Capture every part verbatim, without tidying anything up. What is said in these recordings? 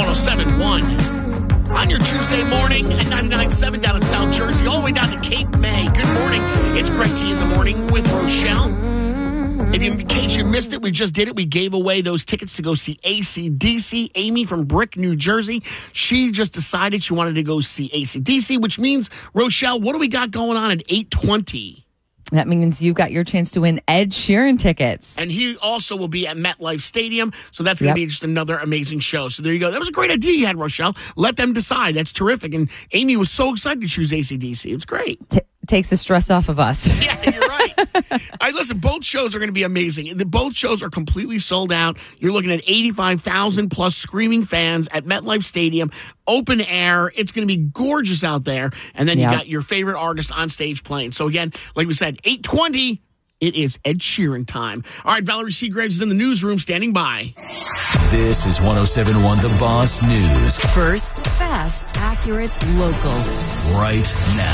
oh seven point one. On your Tuesday morning at ninety-nine point seven down in South Jersey, all the way down to Cape May. Good morning. It's Greg T in the morning with Rochelle. If you, in case you missed it, we just did it. We gave away those tickets to go see A C D C. Amy from Brick, New Jersey, she just decided she wanted to go see A C D C, which means, Rochelle, what do we got going on at eight twenty? That means you got your chance to win Ed Sheeran tickets. And he also will be at MetLife Stadium, so that's going to Yep. be just another amazing show. So there you go. That was a great idea you had, Rochelle. Let them decide. That's terrific. And Amy was so excited to choose A C D C. It's great. T- takes the stress off of us. Yeah, you're right. All right, listen, both shows are going to be amazing. The, both shows are completely sold out. You're looking at eighty-five thousand plus screaming fans at MetLife Stadium, open air. It's going to be gorgeous out there. And then Yeah. you got your favorite artist on stage playing. So again, like we said, eight twenty, it is Ed Sheeran time. All right, Valerie Seagraves is in the newsroom standing by. This is one oh seven point one The Boss News. First, fast, accurate, local. Right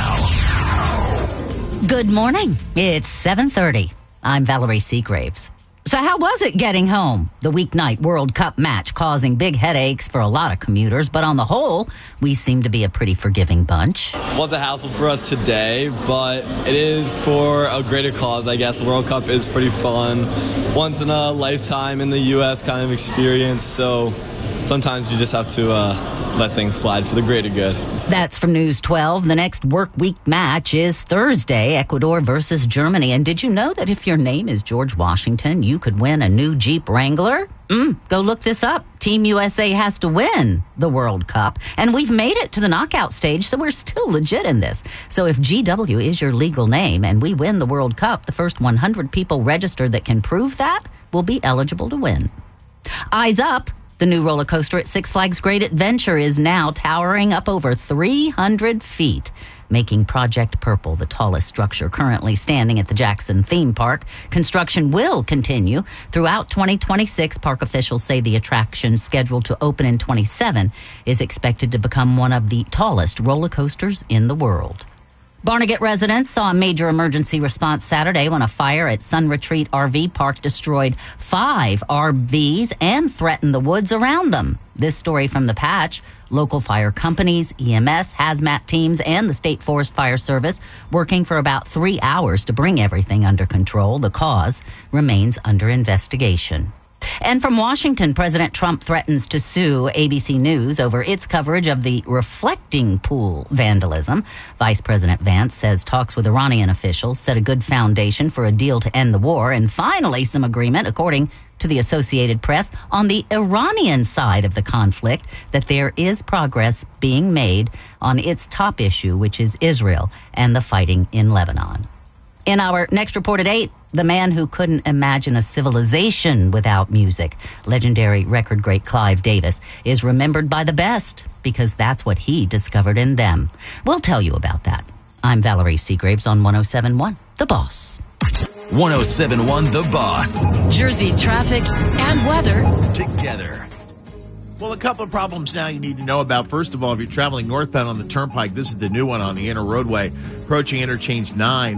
now. Good morning. It's seven thirty. I'm Valerie Seagraves. So how was it getting home? The weeknight World Cup match causing big headaches for a lot of commuters, but on the whole, we seem to be a pretty forgiving bunch. Was a hassle for us today, but it is for a greater cause, I guess. The World Cup is pretty fun. Once in a lifetime in the U S kind of experience, so sometimes you just have to uh, let things slide for the greater good. That's from News twelve. The next work week match is Thursday, Ecuador versus Germany. And did you know that if your name is George Washington, you could win a new Jeep Wrangler? Mm, go look this up. Team U S A has to win the World Cup, and we've made it to the knockout stage, so we're still legit in this. So if G W is your legal name and we win the World Cup, the first one hundred people registered that can prove that will be eligible to win. Eyes up. The new roller coaster at Six Flags Great Adventure is now towering up over three hundred feet, making Project Purple the tallest structure currently standing at the Jackson theme park. Construction will continue throughout twenty twenty-six. Park officials say the attraction, scheduled to open in twenty-seven, is expected to become one of the tallest roller coasters in the world. Barnegat residents saw a major emergency response Saturday when a fire at Sun Retreat R V Park destroyed five R Vs and threatened the woods around them. This story from The Patch. Local fire companies, E M S, hazmat teams, and the State Forest Fire Service working for about three hours to bring everything under control. The cause remains under investigation. And from Washington, President Trump threatens to sue A B C News over its coverage of the reflecting pool vandalism. Vice President Vance says talks with Iranian officials set a good foundation for a deal to end the war, and finally some agreement, according to the Associated Press, on the Iranian side of the conflict, that there is progress being made on its top issue, which is Israel and the fighting in Lebanon. In our next report at eight, the man who couldn't imagine a civilization without music, legendary record great Clive Davis, is remembered by the best because that's what he discovered in them. We'll tell you about that. I'm Valerie Seagraves on one oh seven point one The Boss. one oh seven point one The Boss. Jersey traffic and weather Together. Well, a couple of problems now you need to know about. First of all, if you're traveling northbound on the Turnpike, this is the new one on the inner roadway, approaching interchange nine.